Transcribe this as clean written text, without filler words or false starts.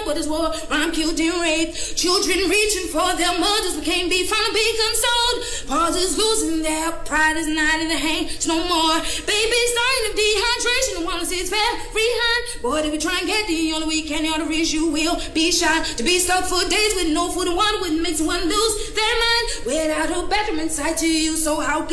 but it's war, rhyme, killed, and raped. Children reaching for their mothers, but can't be found to be consoled. Paws is losing their pride, is not in the hands no more. Babies dying of dehydration, the one that sits very high. Boy, if you try and get the only weekend arteries, you will be shot. To be stuck for days with no food and water wouldn't make someone lose their mind. Without a bathroom inside to you, so how can